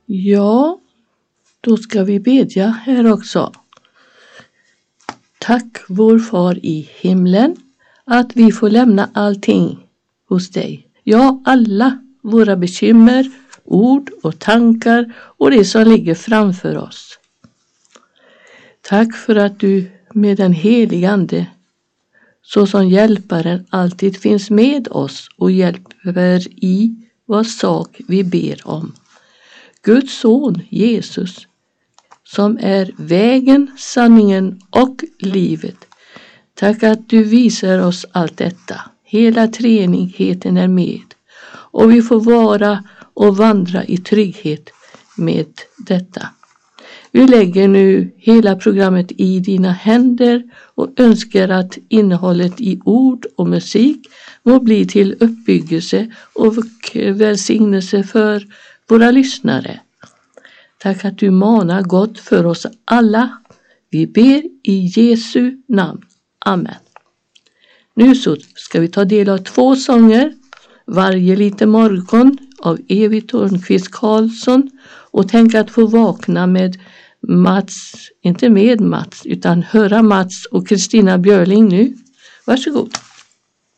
Ja, då ska vi bedja här också. Tack vår far i himlen att vi får lämna allting hos dig. Ja, alla våra bekymmer, ord och tankar och det som ligger framför oss. Tack för att du med den helige Ande såsom hjälparen alltid finns med oss och hjälper i vad sak vi ber om. Guds son Jesus, som är vägen, sanningen och livet. Tack att du visar oss allt detta. Hela treenigheten är med och vi får vara och vandra i trygghet med detta. Vi lägger nu hela programmet i dina händer och önskar att innehållet i ord och musik må bli till uppbyggelse och välsignelse för våra lyssnare. Tack att du manar gott för oss alla. Vi ber i Jesu namn. Amen. Nu så ska vi ta del av 2 sånger. Varje liten morgon av Evy Törnqvist Karlsson. Och tänk att få vakna med Mats, inte med Mats, utan höra Mats och Kristina Björling nu. Varsågod.